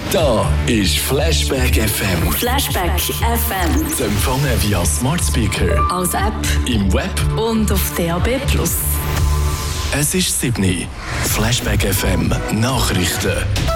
Da ist Flashback FM. Flashback FM. Zu empfangen via Smart Speaker, Als App im Web. und auf DAB+. Es ist 7. Flashback FM Nachrichten.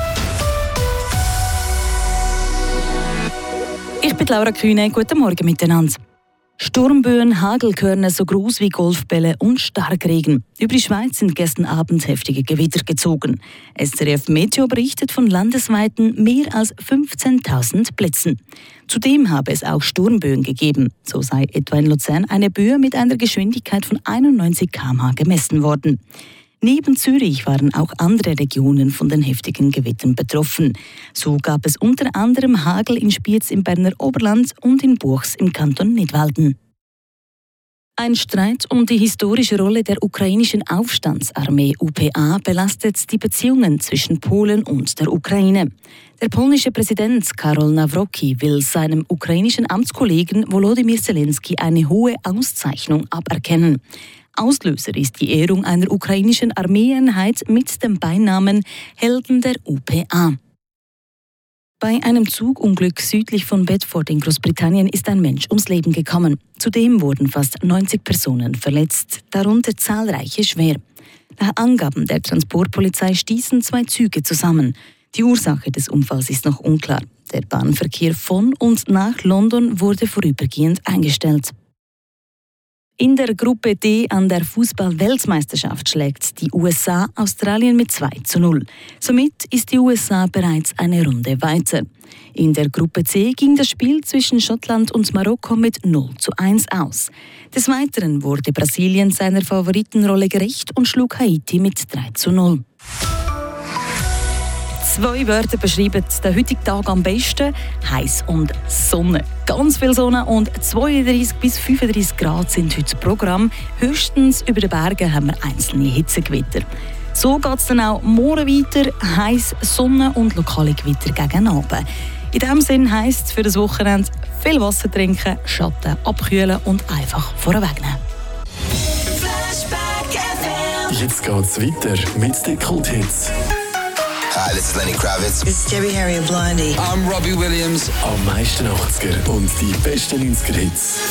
Ich bin Laura Kühne. Guten Morgen miteinander. Sturmböen, Hagelkörner so groß wie Golfbälle und Starkregen. Über die Schweiz sind gestern Abend heftige Gewitter gezogen. SRF Meteo berichtet von landesweiten mehr als 15.000 Blitzen. Zudem habe es auch Sturmböen gegeben. So sei etwa in Luzern eine Böe mit einer Geschwindigkeit von 91 km/h gemessen worden. Neben Zürich waren auch andere Regionen von den heftigen Gewittern betroffen. So gab es unter anderem Hagel in Spiez im Berner Oberland und in Buchs im Kanton Nidwalden. Ein Streit um die historische Rolle der ukrainischen Aufstandsarmee UPA belastet die Beziehungen zwischen Polen und der Ukraine. Der polnische Präsident Karol Nawrocki will seinem ukrainischen Amtskollegen Volodymyr Zelensky eine hohe Auszeichnung aberkennen. Auslöser ist die Ehrung einer ukrainischen Armeeeinheit mit dem Beinamen Helden der UPA. Bei einem Zugunglück südlich von Bedford in Großbritannien ist ein Mensch ums Leben gekommen. Zudem wurden fast 90 Personen verletzt, darunter zahlreiche schwer. Nach Angaben der Transportpolizei stießen 2 Züge zusammen. Die Ursache des Unfalls ist noch unklar. Der Bahnverkehr von und nach London wurde vorübergehend eingestellt. In der Gruppe D an der Fußball-Weltmeisterschaft schlägt die USA Australien mit 2:0. Somit ist die USA bereits eine Runde weiter. In der Gruppe C ging das Spiel zwischen Schottland und Marokko mit 0:1 aus. Des Weiteren wurde Brasilien seiner Favoritenrolle gerecht und schlug Haiti mit 3:0. 2 Wörter beschreiben den heutigen Tag am besten: heiß und Sonne. Ganz viel Sonne und 32 bis 35 Grad sind heute das Programm. Höchstens über den Bergen haben wir einzelne Hitzegewitter. So geht es dann auch morgen weiter: heiß, Sonne und lokale Gewitter gegen Abend. In diesem Sinn heisst es für das Wochenende viel Wasser trinken, Schatten abkühlen und einfach vorwegnehmen. Jetzt geht's weiter mit den Kulthits. Hi, this is Lenny Kravitz. It's Debbie Harry and Blondie. I'm Robbie Williams. Am meisten 80er und die besten 90er-Hits.